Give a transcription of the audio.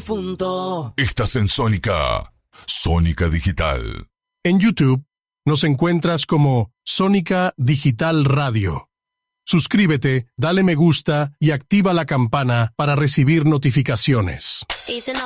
difunto. Estás en Sónica. Sónica Digital. En YouTube nos encuentras como Sónica Digital Radio. Suscríbete, dale me gusta y activa la campana para recibir notificaciones.